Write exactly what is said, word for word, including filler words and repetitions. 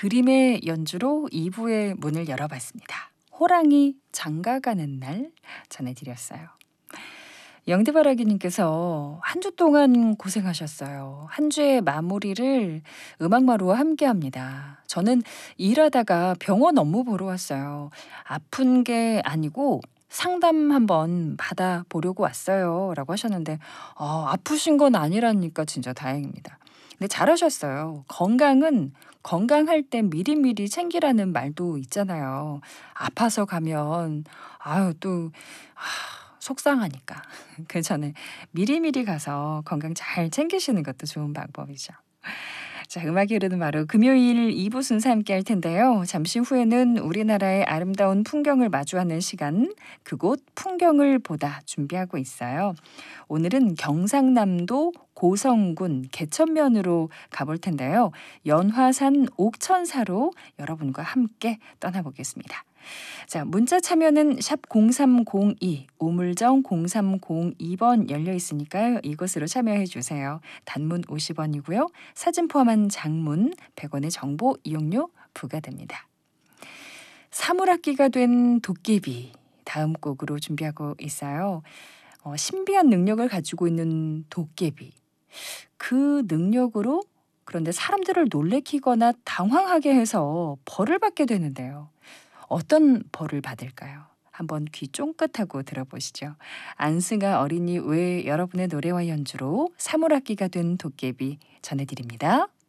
그림의 연주로 이 부의 문을 열어봤습니다. 호랑이 장가가는 날 전해드렸어요. 영대바라기님께서 한 주 동안 고생하셨어요. 한 주의 마무리를 음악마루와 함께합니다. 저는 일하다가 병원 업무 보러 왔어요. 아픈 게 아니고 상담 한번 받아보려고 왔어요. 라고 하셨는데 아, 아프신 건 아니라니까 진짜 다행입니다. 근데 잘하셨어요. 건강은 건강할 때 미리미리 챙기라는 말도 있잖아요. 아파서 가면 아유 또 아, 속상하니까 그 전에 미리미리 가서 건강 잘 챙기시는 것도 좋은 방법이죠. 자, 음악이 흐르는 마루 금요일 이 부 순서 함께 할 텐데요. 잠시 후에는 우리나라의 아름다운 풍경을 마주하는 시간, 그곳 풍경을 보다 준비하고 있어요. 오늘은 경상남도 고성군 개천면으로 가볼 텐데요. 연화산 옥천사로 여러분과 함께 떠나보겠습니다. 자, 문자 참여는 샵 공삼공이, 우물정 공삼공이 번 열려 있으니까요. 이곳으로 참여해 주세요. 단문 오십 원이고요. 사진 포함한 장문 백 원의 정보 이용료 부과됩니다. 사물악기가 된 도깨비 다음 곡으로 준비하고 있어요. 어, 신비한 능력을 가지고 있는 도깨비. 그 능력으로 그런데 사람들을 놀래키거나 당황하게 해서 벌을 받게 되는데요. 어떤 벌을 받을까요? 한번 귀 쫑긋하고 들어보시죠. 안승아 어린이 외 여러분의 노래와 연주로 사물악기가 된 도깨비 전해드립니다.